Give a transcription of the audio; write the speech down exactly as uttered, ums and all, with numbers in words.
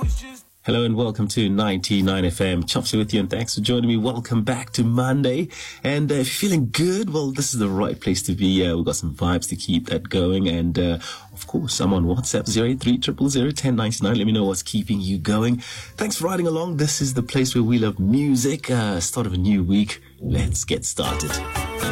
Hello and welcome to ninety-nine F M. Chopsy with you and thanks for joining me. Welcome back to Monday. And uh, if you're feeling good, well, this is the right place to be. Uh, we've got some vibes to keep that going. And uh, of course, I'm on WhatsApp zero eight three zero zero zero one zero nine nine. Let me know what's keeping you going. Thanks for riding along. This is the place where we love music. Uh, start of a new week. Let's get started.